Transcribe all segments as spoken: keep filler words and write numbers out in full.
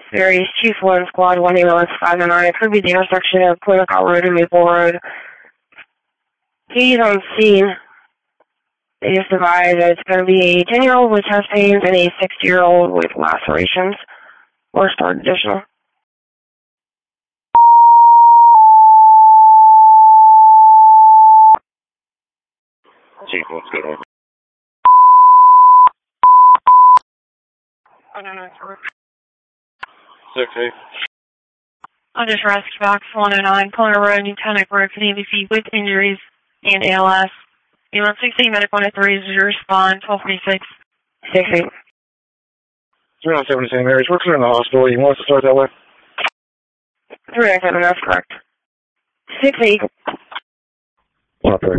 Series Chief one, Squad one, ambulance five nine. It could be the intersection of Plymouth Road and Maple Road. He's on scene. They just advised that it's going to be a ten-year-old with chest pains and a sixty-year-old with lacerations. Or start additional. Chief, what's going on? I don't know. six eight. I just rescued box one oh nine, Plymouth Road, Newtonic Road, for the M V P with injuries and A L S. Ambulance sixteen, Medic one oh three is your respond, twelve forty-six. six eight. three nine seven Saint Mary's. We're clearing the hospital. You want us to start that way? three nine seven, that's correct. six eight. one oh three.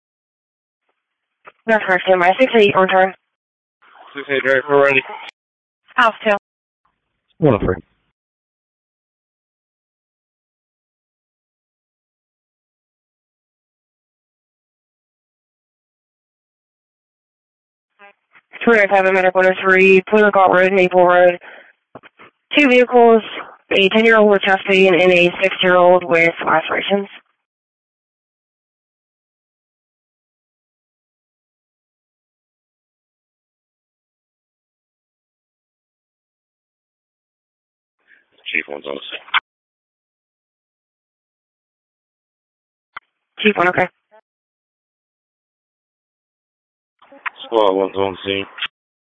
That's correct, stand by. six eight, on turn. six eight, Derek, we're ready. House tail. one oh three. three nine seven, Medic one oh three, Plymouth Road, Maple Road. Two vehicles, a ten-year-old with chest pain and a six-year-old with lacerations. Chief one's on the scene. Chief one, okay. Squad one's on the scene.